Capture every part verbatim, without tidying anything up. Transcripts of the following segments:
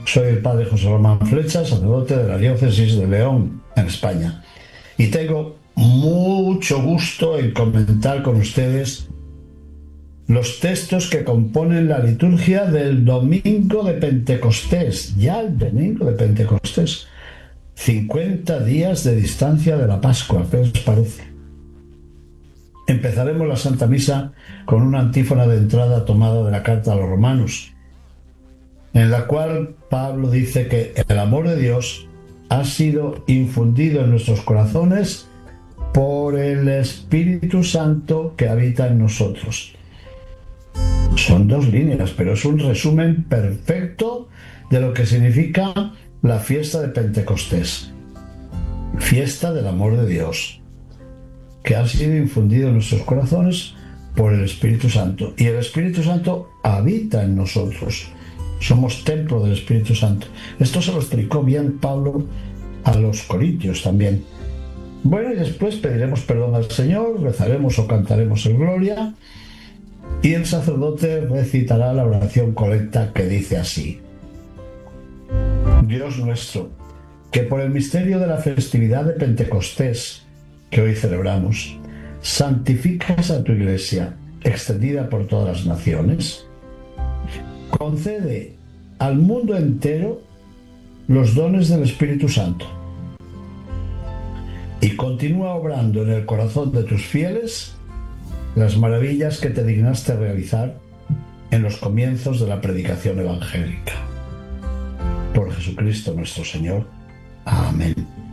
Soy el padre José Román Flecha, sacerdote de la diócesis de León, en España. Y tengo mucho gusto en comentar con ustedes los textos que componen la liturgia del domingo de Pentecostés. Ya el domingo de Pentecostés. cincuenta días de distancia de la Pascua, ¿qué os parece? Empezaremos la Santa Misa con una antífona de entrada tomada de la carta a los Romanos, en la cual Pablo dice que el amor de Dios ha sido infundido en nuestros corazones por el Espíritu Santo que habita en nosotros. Son dos líneas, pero es un resumen perfecto de lo que significa la fiesta de Pentecostés. Fiesta del amor de Dios, que ha sido infundido en nuestros corazones por el Espíritu Santo. Y el Espíritu Santo habita en nosotros. Somos templo del Espíritu Santo. Esto se lo explicó bien Pablo a los corintios también. Bueno, y después pediremos perdón al Señor, rezaremos o cantaremos el Gloria, y el sacerdote recitará la oración colecta que dice así: Dios nuestro, que por el misterio de la festividad de Pentecostés que hoy celebramos, santificas a tu Iglesia, extendida por todas las naciones, concede al mundo entero los dones del Espíritu Santo y continúa obrando en el corazón de tus fieles las maravillas que te dignaste realizar en los comienzos de la predicación evangélica. Por Jesucristo nuestro Señor. Amén.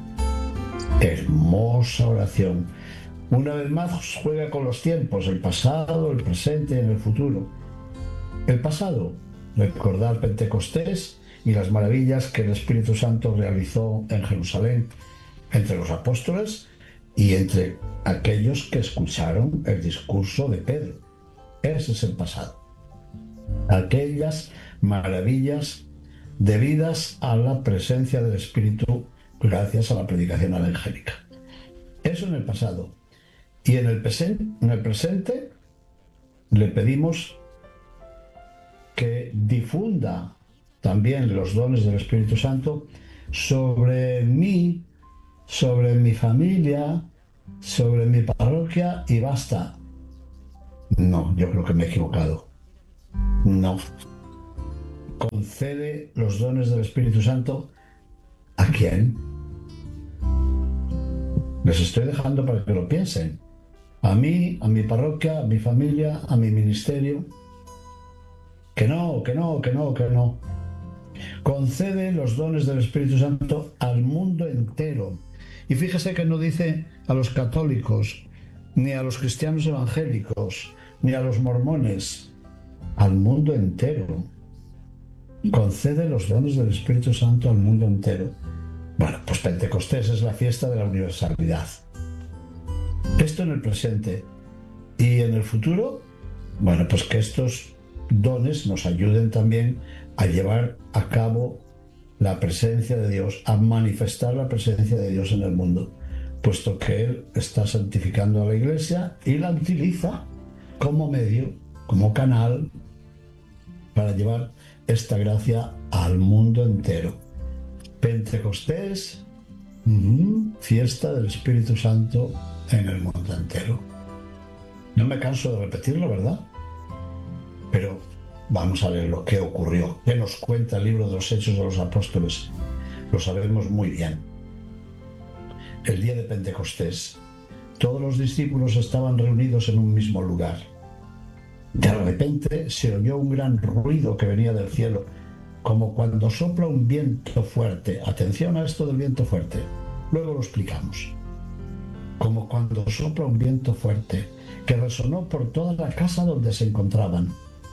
Hermosa oración. Una vez más juega con los tiempos, el pasado, el presente y en el futuro. El pasado, recordar Pentecostés y las maravillas que el Espíritu Santo realizó en Jerusalén entre los apóstoles y entre aquellos que escucharon el discurso de Pedro. Ese es el pasado. Aquellas maravillas debidas a la presencia del Espíritu gracias a la predicación evangélica. Eso en el pasado. Y en el, presen- en el presente le pedimos que difunda también los dones del Espíritu Santo sobre mí, sobre mi familia, sobre mi parroquia y basta. No, yo creo que me he equivocado. No. Concede los dones del Espíritu Santo ¿a quién? Les estoy dejando para que lo piensen. A mí, a mi parroquia, a mi familia, a mi ministerio. Que no, que no, que no, que no. Concede los dones del Espíritu Santo al mundo entero. Y fíjese que no dice a los católicos, ni a los cristianos evangélicos, ni a los mormones, al mundo entero. Concede los dones del Espíritu Santo al mundo entero. Bueno, pues Pentecostés es la fiesta de la universalidad. Esto en el presente. Y en el futuro, bueno, pues que estos dones nos ayuden también a llevar a cabo la presencia de Dios, a manifestar la presencia de Dios en el mundo, puesto que Él está santificando a la Iglesia y la utiliza como medio, como canal, para llevar esta gracia al mundo entero. Pentecostés, uh-huh, fiesta del Espíritu Santo en el mundo entero. No me canso de repetirlo, ¿verdad? Pero vamos a ver lo que ocurrió. ¿Qué nos cuenta el libro de los Hechos de los Apóstoles? Lo sabemos muy bien. El día de Pentecostés, todos los discípulos estaban reunidos en un mismo lugar. De repente se oyó un gran ruido que venía del cielo, como cuando sopla un viento fuerte. Atención a esto del viento fuerte. Luego lo explicamos. Como cuando sopla un viento fuerte, que resonó por toda la casa donde se encontraban.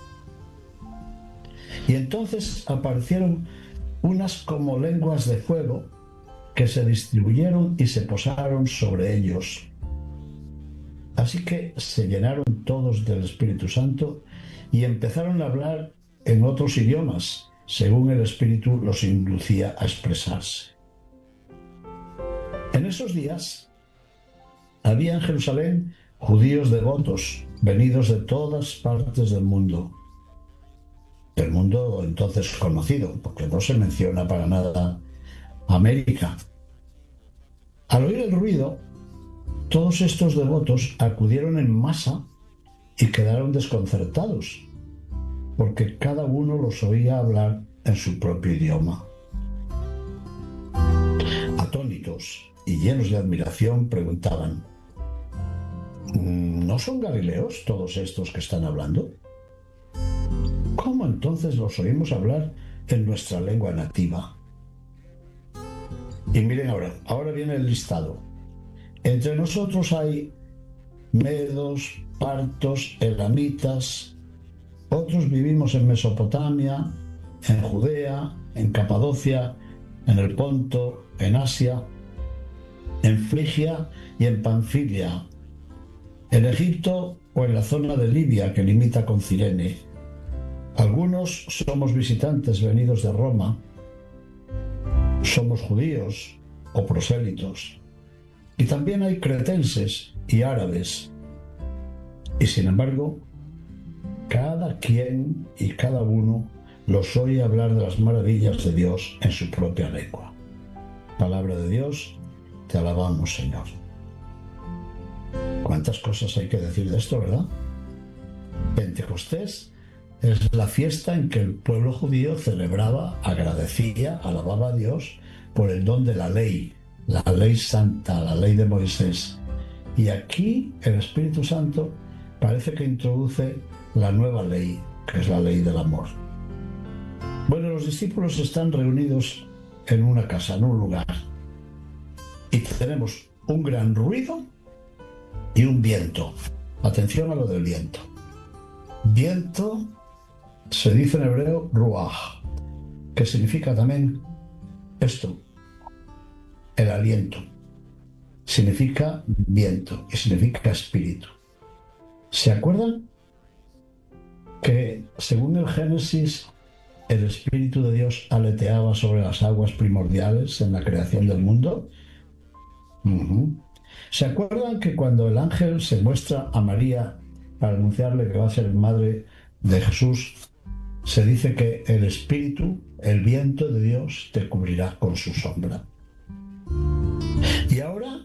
Y entonces aparecieron unas como lenguas de fuego que se distribuyeron y se posaron sobre ellos. Así que se llenaron todos del Espíritu Santo y empezaron a hablar en otros idiomas, según el Espíritu los inducía a expresarse. En esos días había en Jerusalén judíos devotos, venidos de todas partes del mundo. del mundo entonces conocido, porque no se menciona para nada América. Al oír el ruido, todos estos devotos acudieron en masa y quedaron desconcertados, porque cada uno los oía hablar en su propio idioma. Atónitos y llenos de admiración preguntaban: ¿no son galileos todos estos que están hablando? ¿Cómo entonces los oímos hablar en nuestra lengua nativa? Y miren ahora, ahora viene el listado. Entre nosotros hay medos, partos, elamitas, otros vivimos en Mesopotamia, en Judea, en Capadocia, en el Ponto, en Asia, en Frigia y en Panfilia, en Egipto o en la zona de Libia que limita con Cirene. Algunos somos visitantes venidos de Roma, somos judíos o prosélitos, y también hay cretenses y árabes. Y sin embargo, cada quien y cada uno los oye hablar de las maravillas de Dios en su propia lengua. Palabra de Dios, te alabamos, Señor. ¿Cuántas cosas hay que decir de esto, verdad? Pentecostés es la fiesta en que el pueblo judío celebraba, agradecía, alababa a Dios por el don de la ley, la ley santa, la ley de Moisés. Y aquí el Espíritu Santo parece que introduce la nueva ley, que es la ley del amor. Bueno, los discípulos están reunidos en una casa, en un lugar, y tenemos un gran ruido y un viento. Atención a lo del viento. Viento se dice en hebreo ruach, que significa también esto, el aliento. Significa viento y significa espíritu. ¿Se acuerdan que según el Génesis el Espíritu de Dios aleteaba sobre las aguas primordiales en la creación del mundo? Uh-huh. ¿Se acuerdan que cuando el ángel se muestra a María para anunciarle que va a ser madre de Jesús, se dice que el Espíritu, el viento de Dios, te cubrirá con su sombra? Y ahora,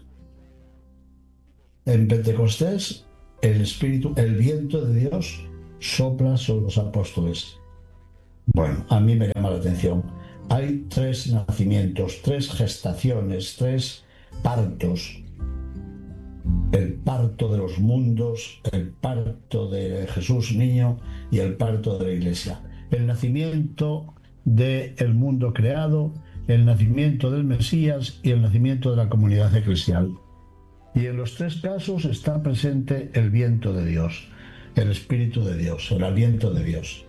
en Pentecostés, el Espíritu, el viento de Dios, sopla sobre los apóstoles. Bueno, a mí me llama la atención. Hay tres nacimientos, tres gestaciones, tres partos. El parto de los mundos, el parto de Jesús niño y el parto de la Iglesia. El nacimiento del mundo creado, el nacimiento del Mesías y el nacimiento de la comunidad eclesial. Y en los tres casos está presente el viento de Dios, el Espíritu de Dios, el aliento de Dios.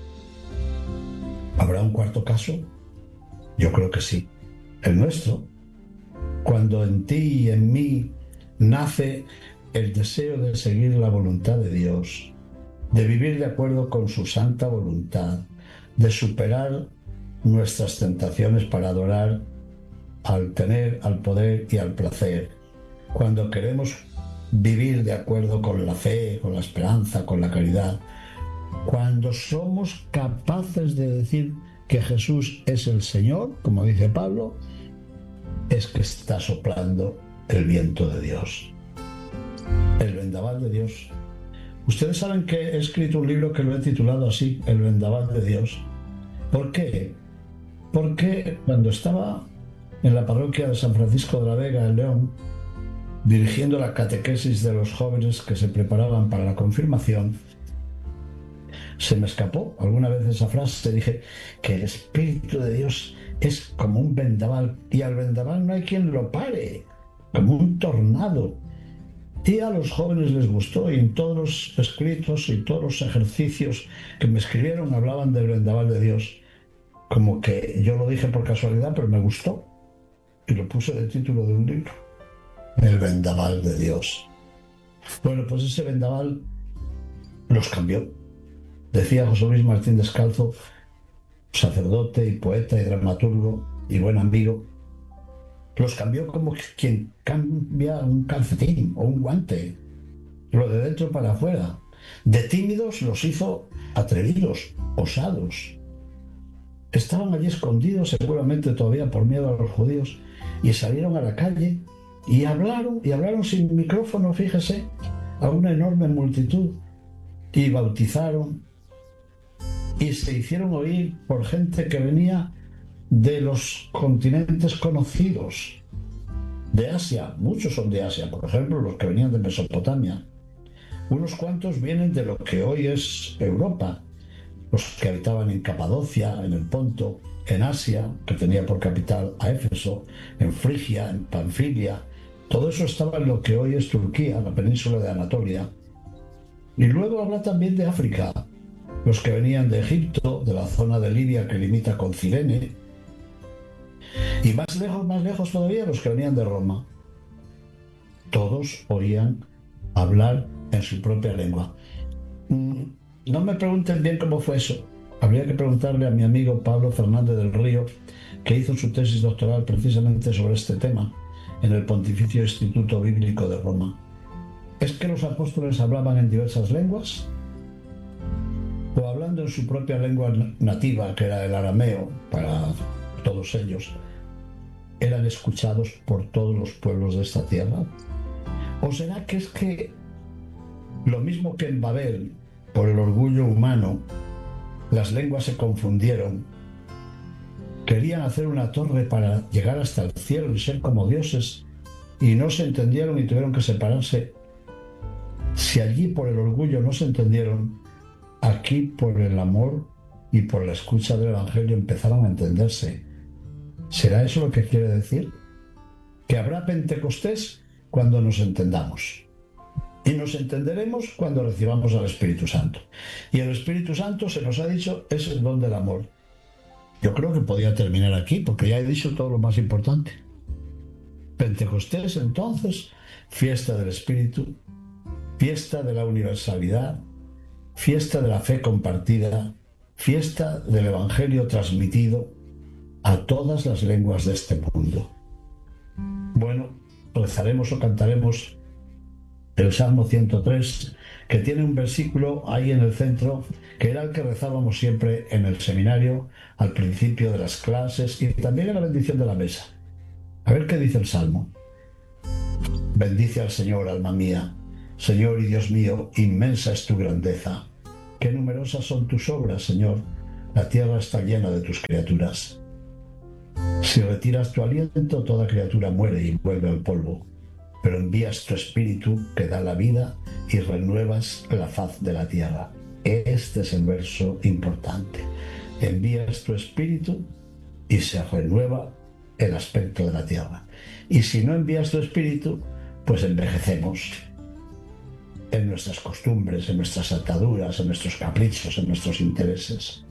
¿Habrá un cuarto caso? Yo creo que sí. El nuestro. Cuando en ti y en mí nace el deseo de seguir la voluntad de Dios, de vivir de acuerdo con su santa voluntad, de superar nuestras tentaciones para adorar al tener, al poder y al placer. Cuando queremos vivir de acuerdo con la fe, con la esperanza, con la caridad, cuando somos capaces de decir que Jesús es el Señor, como dice Pablo, es que está soplando el viento de Dios, el vendaval de Dios. Ustedes saben que he escrito un libro que lo he titulado así, El vendaval de Dios. ¿Por qué? Porque cuando estaba en la parroquia de San Francisco de la Vega, en León, dirigiendo la catequesis de los jóvenes que se preparaban para la confirmación, se me escapó alguna vez esa frase. Dije que el Espíritu de Dios es como un vendaval, y al vendaval no hay quien lo pare, como un tornado. Y a los jóvenes les gustó, y en todos los escritos y todos los ejercicios que me escribieron hablaban del vendaval de Dios. Como que yo lo dije por casualidad, pero me gustó y lo puse de título de un libro. El vendaval de Dios. Bueno, pues ese vendaval los cambió. Decía José Luis Martín Descalzo, sacerdote y poeta y dramaturgo y buen amigo, los cambió como quien cambia un calcetín o un guante, lo de dentro para afuera. De tímidos los hizo atrevidos, osados. Estaban allí escondidos seguramente todavía por miedo a los judíos y salieron a la calle y hablaron, y hablaron sin micrófono, fíjese, a una enorme multitud y bautizaron y se hicieron oír por gente que venía de los continentes conocidos, de Asia. Muchos son de Asia, por ejemplo, los que venían de Mesopotamia. Unos cuantos vienen de lo que hoy es Europa, los que habitaban en Capadocia, en el Ponto, en Asia, que tenía por capital a Éfeso, en Frigia, en Panfilia. Todo eso estaba en lo que hoy es Turquía, la península de Anatolia. Y luego habla también de África, los que venían de Egipto, de la zona de Libia que limita con Cirene, y más lejos, más lejos todavía, los que venían de Roma. Todos oían hablar en su propia lengua. No me pregunten bien cómo fue eso. Habría que preguntarle a mi amigo Pablo Fernández del Río, que hizo su tesis doctoral precisamente sobre este tema en el Pontificio Instituto Bíblico de Roma. ¿Es que los apóstoles hablaban en diversas lenguas? ¿O hablando en su propia lengua nativa, que era el arameo, para todos ellos, eran escuchados por todos los pueblos de esta tierra? ¿O será que es que, lo mismo que en Babel, por el orgullo humano, las lenguas se confundieron, querían hacer una torre para llegar hasta el cielo y ser como dioses, y no se entendieron y tuvieron que separarse? Si allí por el orgullo no se entendieron, aquí por el amor y por la escucha del Evangelio empezaron a entenderse. ¿Será eso lo que quiere decir? Que habrá Pentecostés cuando nos entendamos. Y nos entenderemos cuando recibamos al Espíritu Santo. Y el Espíritu Santo, se nos ha dicho, es el don del amor. Yo creo que podía terminar aquí, porque ya he dicho todo lo más importante. Pentecostés, entonces, fiesta del Espíritu, fiesta de la universalidad, fiesta de la fe compartida, fiesta del Evangelio transmitido a todas las lenguas de este mundo. Bueno, rezaremos o cantaremos el Salmo ciento tres, que tiene un versículo ahí en el centro, que era el que rezábamos siempre en el seminario, al principio de las clases y también en la bendición de la mesa. A ver qué dice el Salmo. Bendice al Señor, alma mía. Señor y Dios mío, inmensa es tu grandeza. Qué numerosas son tus obras, Señor. La tierra está llena de tus criaturas. Si retiras tu aliento, toda criatura muere y vuelve al polvo. Pero envías tu espíritu que da la vida y renuevas la faz de la tierra. Este es el verso importante. Envías tu espíritu y se renueva el aspecto de la tierra. Y si no envías tu espíritu, pues envejecemos en nuestras costumbres, en nuestras ataduras, en nuestros caprichos, en nuestros intereses.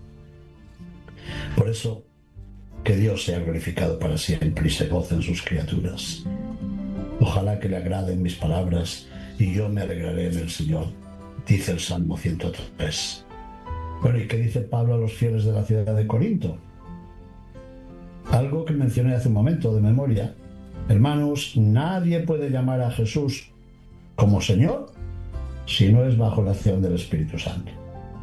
Por eso, que Dios sea glorificado para siempre y se goce en sus criaturas. Ojalá que le agraden mis palabras y yo me alegraré en el Señor, dice el Salmo ciento tres. Bueno, ¿y qué dice Pablo a los fieles de la ciudad de Corinto? Algo que mencioné hace un momento de memoria. Hermanos, nadie puede llamar a Jesús como Señor si no es bajo la acción del Espíritu Santo.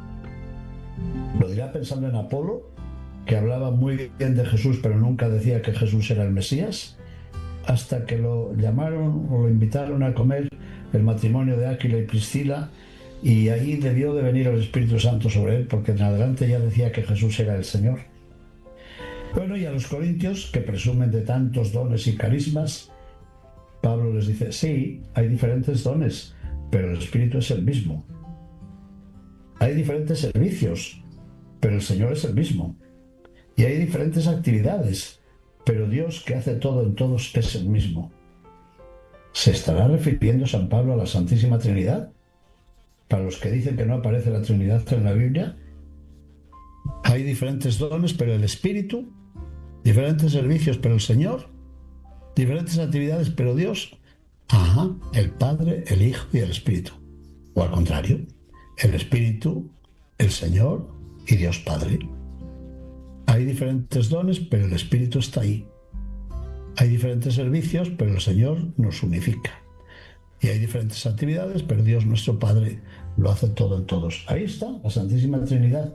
Lo dirá pensando en Apolo, que hablaba muy bien de Jesús, pero nunca decía que Jesús era el Mesías, hasta que lo llamaron o lo invitaron a comer el matrimonio de Áquila y Priscila, y ahí debió de venir el Espíritu Santo sobre él, porque en adelante ya decía que Jesús era el Señor. Bueno, y a los corintios, que presumen de tantos dones y carismas, Pablo les dice, sí, hay diferentes dones, pero el Espíritu es el mismo. Hay diferentes servicios, pero el Señor es el mismo. Y hay diferentes actividades, pero Dios, que hace todo en todos, es el mismo. ¿Se estará refiriendo San Pablo a la Santísima Trinidad? Para los que dicen que no aparece la Trinidad en la Biblia, hay diferentes dones, pero el Espíritu, diferentes servicios, pero el Señor, diferentes actividades, pero Dios. Ajá, el Padre, el Hijo y el Espíritu. O al contrario, el Espíritu, el Señor y Dios Padre. Hay diferentes dones, pero el Espíritu está ahí. Hay diferentes servicios, pero el Señor nos unifica. Y hay diferentes actividades, pero Dios nuestro Padre lo hace todo en todos. Ahí está, la Santísima Trinidad.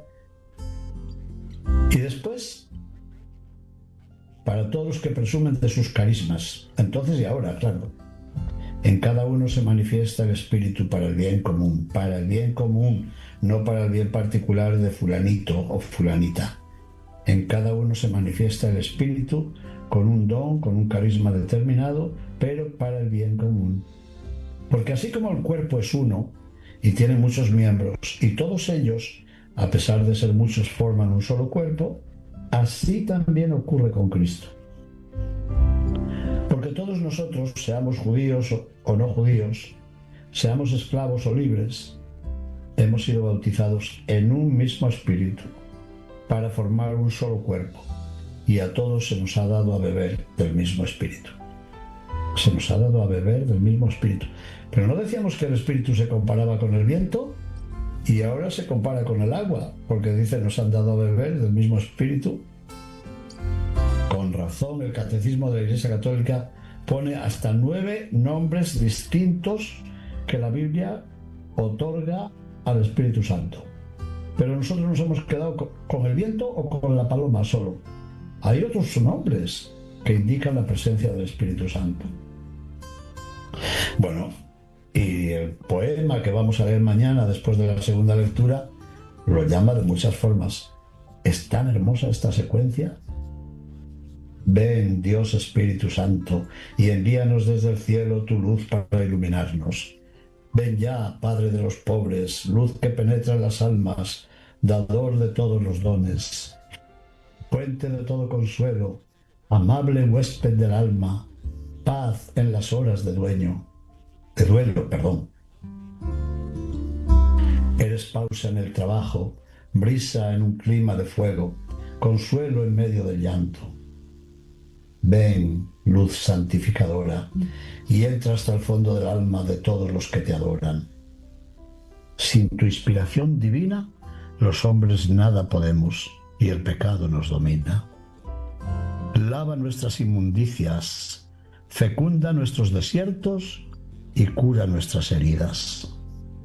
Y después, para todos los que presumen de sus carismas, entonces y ahora, claro, en cada uno se manifiesta el Espíritu para el bien común, para el bien común, no para el bien particular de fulanito o fulanita. En cada uno se manifiesta el Espíritu con un don, con un carisma determinado, pero para el bien común. Porque así como el cuerpo es uno y tiene muchos miembros, y todos ellos, a pesar de ser muchos, forman un solo cuerpo, así también ocurre con Cristo. Porque todos nosotros, seamos judíos o no judíos, seamos esclavos o libres, hemos sido bautizados en un mismo espíritu para formar un solo cuerpo, y a todos se nos ha dado a beber del mismo espíritu. Se nos ha dado a beber del mismo espíritu. Pero ¿no decíamos que el espíritu se comparaba con el viento? Y ahora se compara con el agua, porque dice nos han dado a beber del mismo espíritu. Con razón, el Catecismo de la Iglesia Católica pone hasta nueve nombres distintos que la Biblia otorga al Espíritu Santo. Pero nosotros nos hemos quedado con el viento o con la paloma solo. Hay otros nombres que indican la presencia del Espíritu Santo. Bueno, y el poema que vamos a leer mañana después de la segunda lectura lo llama de muchas formas. Es tan hermosa esta secuencia. Ven, Dios Espíritu Santo, y envíanos desde el cielo tu luz para iluminarnos. Ven ya, Padre de los pobres, luz que penetra en las almas, dador de todos los dones. Fuente de todo consuelo, amable huésped del alma, paz en las horas de dueño, de duelo, perdón. Eres pausa en el trabajo, brisa en un clima de fuego, consuelo en medio del llanto. Ven, luz santificadora, y entra hasta el fondo del alma de todos los que te adoran. Sin tu inspiración divina, los hombres nada podemos, y el pecado nos domina. Lava nuestras inmundicias, fecunda nuestros desiertos y cura nuestras heridas.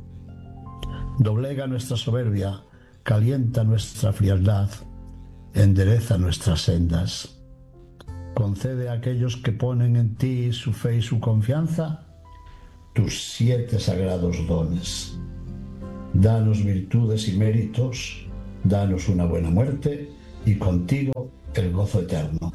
Doblega nuestra soberbia, calienta nuestra frialdad, endereza nuestras sendas. Concede a aquellos que ponen en ti su fe y su confianza tus siete sagrados dones. Danos virtudes y méritos, danos una buena muerte y contigo el gozo eterno.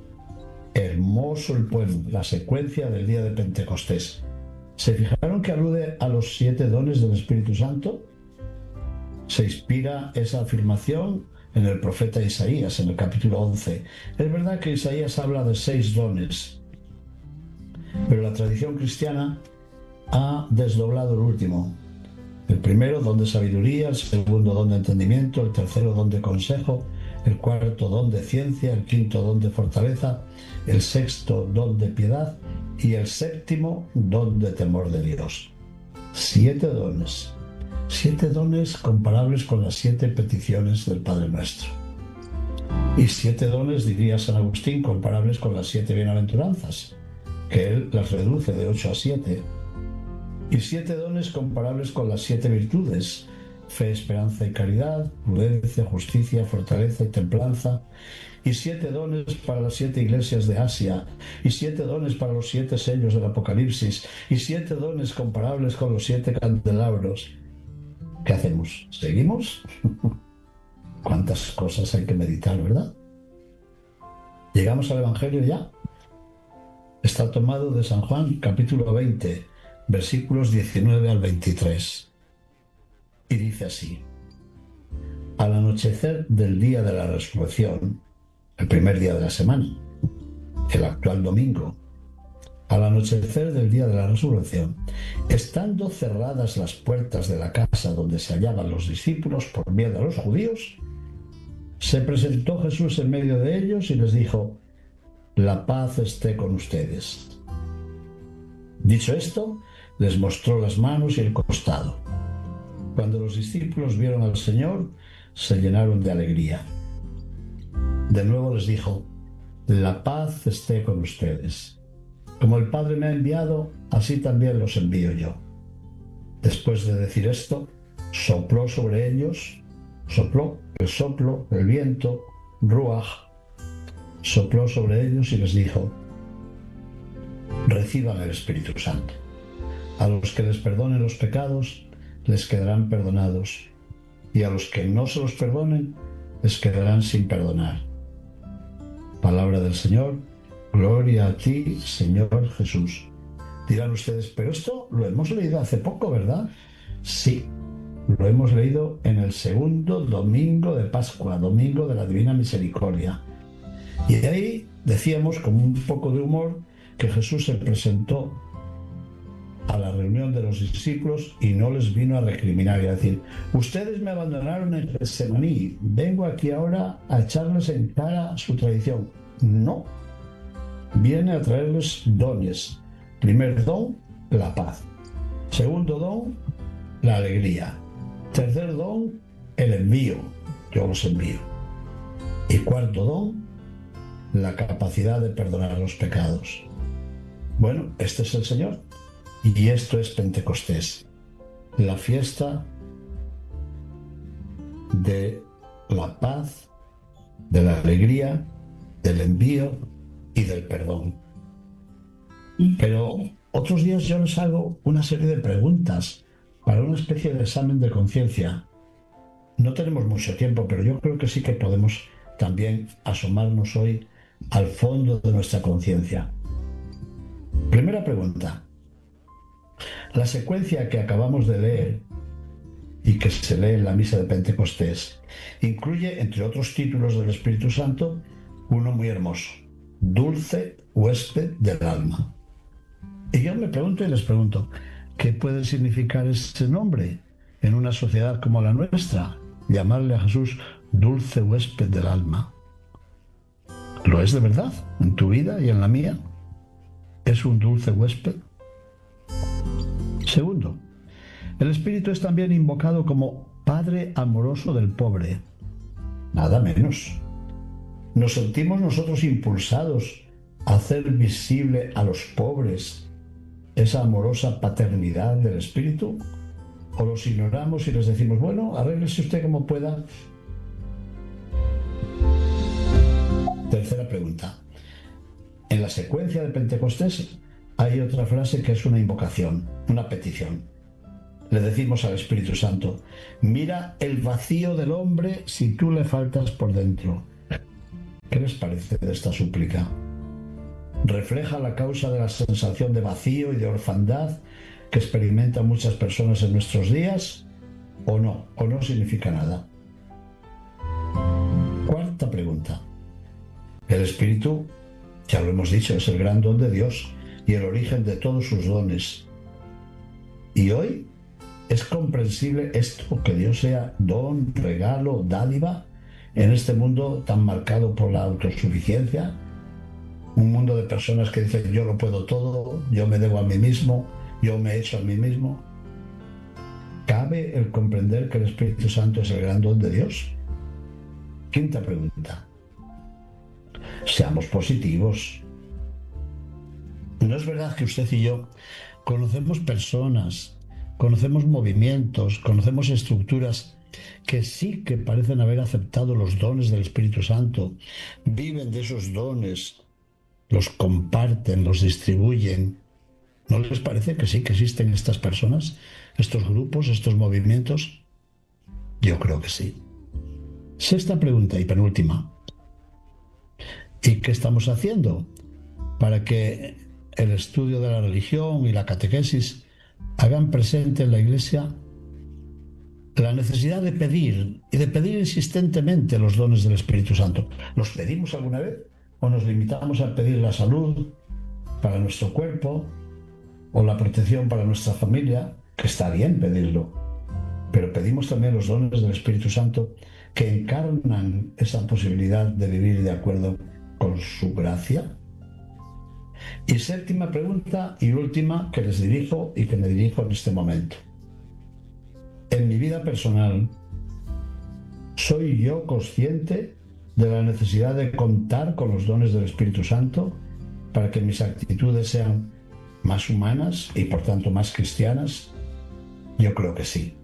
Hermoso el poema, la secuencia del día de Pentecostés. ¿Se fijaron que alude a los siete dones del Espíritu Santo? Se inspira esa afirmación en el profeta Isaías, en el capítulo once. Es verdad que Isaías habla de seis dones, pero la tradición cristiana ha desdoblado el último. El primero, don de sabiduría; el segundo, don de entendimiento; el tercero, don de consejo; el cuarto, don de ciencia; el quinto, don de fortaleza; el sexto, don de piedad; y el séptimo, don de temor de Dios. Siete dones. Siete dones comparables con las siete peticiones del Padre Nuestro. Y siete dones, diría San Agustín, comparables con las siete bienaventuranzas, que él las reduce de ocho a siete. Y siete dones comparables con las siete virtudes: fe, esperanza y caridad, prudencia, justicia, fortaleza y templanza. Y siete dones para las siete iglesias de Asia, y siete dones para los siete sellos del Apocalipsis, y siete dones comparables con los siete candelabros. ¿Qué hacemos? ¿Seguimos? ¿Cuántas cosas hay que meditar, verdad? ¿Llegamos al Evangelio ya? Está tomado de San Juan, capítulo veinte, versículos diecinueve al veintitrés. Y dice así: Al anochecer del día de la resurrección, el primer día de la semana, el actual domingo, al anochecer del día de la resurrección, estando cerradas las puertas de la casa donde se hallaban los discípulos por miedo a los judíos, se presentó Jesús en medio de ellos y les dijo: la paz esté con ustedes. Dicho esto, les mostró las manos y el costado. Cuando los discípulos vieron al Señor, se llenaron de alegría. De nuevo les dijo: la paz esté con ustedes. Como el Padre me ha enviado, así también los envío yo. Después de decir esto, sopló sobre ellos, sopló el soplo, el viento, ruaj, sopló sobre ellos y les dijo: reciban el Espíritu Santo. A los que les perdonen los pecados, les quedarán perdonados, y a los que no se los perdonen, les quedarán sin perdonar. Palabra del Señor. Gloria a ti, Señor Jesús. Dirán ustedes, pero esto lo hemos leído hace poco, ¿verdad? Sí, lo hemos leído en el segundo domingo de Pascua, domingo de la Divina Misericordia. Y de ahí decíamos, con un poco de humor, que Jesús se presentó a la reunión de los discípulos y no les vino a recriminar y a decir: ustedes me abandonaron en Getsemaní, vengo aquí ahora a echarles en cara su traición. No, viene a traerles dones. Primer don, la paz. Segundo don, la alegría. Tercer don, el envío. Yo los envío. Y cuarto don, la capacidad de perdonar los pecados. Bueno, este es el Señor. Y esto es Pentecostés, la fiesta de la paz, de la alegría, del envío y del perdón. Pero otros días yo les hago una serie de preguntas para una especie de examen de conciencia. No tenemos mucho tiempo, pero yo creo que sí que podemos también asomarnos hoy al fondo de nuestra conciencia. Primera pregunta. La secuencia que acabamos de leer y que se lee en la misa de Pentecostés incluye, entre otros títulos del Espíritu Santo, uno muy hermoso: dulce huésped del alma. Y yo me pregunto y les pregunto, ¿qué puede significar ese nombre en una sociedad como la nuestra? Llamarle a Jesús dulce huésped del alma. ¿Lo es de verdad en tu vida y en la mía? ¿Es un dulce huésped? Segundo, el Espíritu es también invocado como Padre amoroso del pobre. Nada menos. ¿Nos sentimos nosotros impulsados a hacer visible a los pobres esa amorosa paternidad del Espíritu? ¿O los ignoramos y les decimos, bueno, arréglese usted como pueda? Tercera pregunta. En la secuencia de Pentecostés hay otra frase que es una invocación, una petición. Le decimos al Espíritu Santo: mira el vacío del hombre si tú le faltas por dentro. ¿Qué les parece de esta súplica? ¿Refleja la causa de la sensación de vacío y de orfandad que experimentan muchas personas en nuestros días? ¿O no? ¿O no significa nada? Cuarta pregunta. El Espíritu, ya lo hemos dicho, es el gran don de Dios y el origen de todos sus dones. Y hoy es comprensible esto, que Dios sea don, regalo, dádiva, en este mundo tan marcado por la autosuficiencia, un mundo de personas que dicen yo lo puedo todo, yo me debo a mí mismo, yo me echo a mí mismo. ¿Cabe el comprender que el Espíritu Santo es el gran don de Dios? Quinta pregunta. Seamos positivos. ¿No es verdad que usted y yo conocemos personas, conocemos movimientos, conocemos estructuras que sí que parecen haber aceptado los dones del Espíritu Santo, viven de esos dones, los comparten, los distribuyen? ¿No les parece que sí que existen estas personas, estos grupos, estos movimientos? Yo creo que sí. Sexta pregunta y penúltima. ¿Y qué estamos haciendo para que el estudio de la religión y la catequesis hagan presente en la Iglesia la necesidad de pedir y de pedir insistentemente los dones del Espíritu Santo? ¿Los pedimos alguna vez o nos limitamos a pedir la salud para nuestro cuerpo o la protección para nuestra familia? Que está bien pedirlo, pero pedimos también los dones del Espíritu Santo que encarnan esa posibilidad de vivir de acuerdo con su gracia. Y séptima pregunta y última que les dirijo y que me dirijo en este momento. En mi vida personal, ¿soy yo consciente de la necesidad de contar con los dones del Espíritu Santo para que mis actitudes sean más humanas y por tanto más cristianas? Yo creo que sí.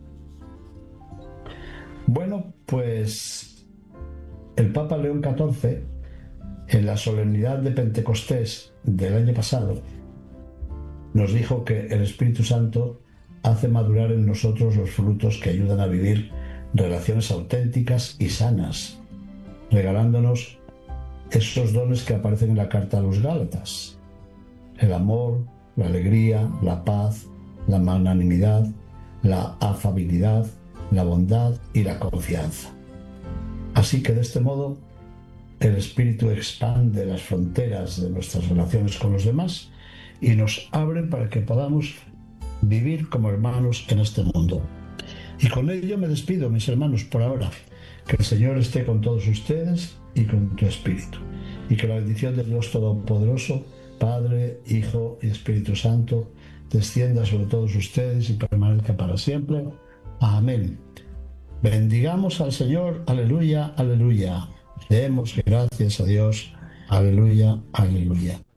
Bueno, pues el Papa León catorce, en la solemnidad de Pentecostés del año pasado, nos dijo que el Espíritu Santo hace madurar en nosotros los frutos que ayudan a vivir relaciones auténticas y sanas, regalándonos esos dones que aparecen en la carta a los Gálatas: el amor, la alegría, la paz, la magnanimidad, la afabilidad, la bondad y la confianza. Así que de este modo el Espíritu expande las fronteras de nuestras relaciones con los demás y nos abre para que podamos vivir como hermanos en este mundo. Y con ello me despido, mis hermanos, por ahora. Que el Señor esté con todos ustedes y con tu espíritu. Y que la bendición de Dios Todopoderoso, Padre, Hijo y Espíritu Santo, descienda sobre todos ustedes y permanezca para siempre. Amén. Bendigamos al Señor. Aleluya, aleluya. Demos gracias a Dios. Aleluya, aleluya.